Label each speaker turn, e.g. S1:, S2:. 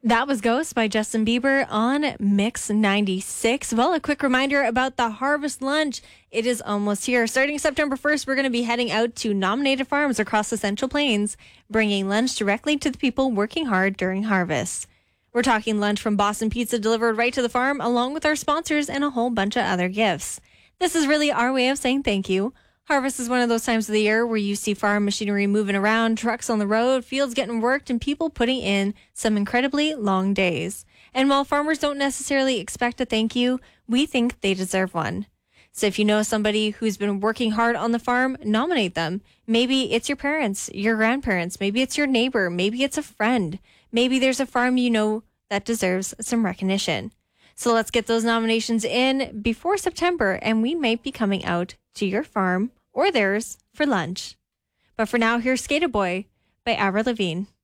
S1: That was Ghost by Justin Bieber on Mix 96. Well, a quick reminder about the Harvest Lunch. It is almost here. Starting September 1st, we're going to be heading out to nominated farms across the Central Plains, bringing lunch directly to the people working hard during harvest. We're talking lunch from Boston Pizza delivered right to the farm, along with our sponsors and a whole bunch of other gifts. This is really our way of saying thank you. Harvest is one of those times of the year where you see farm machinery moving around, trucks on the road, fields getting worked, and people putting in some incredibly long days. And while farmers don't necessarily expect a thank you, we think they deserve one. So if you know somebody who's been working hard on the farm, nominate them. Maybe it's your parents, your grandparents, maybe it's your neighbor, maybe it's a friend. Maybe there's a farm you know that deserves some recognition. So let's get those nominations in before September, and we might be coming out to your farm or theirs for lunch. But for now, here's Skater Boy by Avril Lavigne.